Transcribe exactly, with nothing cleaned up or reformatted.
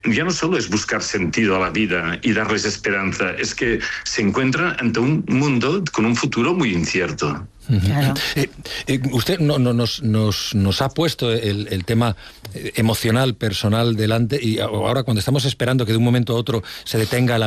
ya no solo es buscar sentido a la vida y darles esperanza, es que se encuentran ante un mundo con un futuro muy incierto. Claro. Eh, eh, usted no, no, nos, nos, nos ha puesto el, el tema emocional, personal delante, y ahora cuando estamos esperando que de un momento a otro se detenga la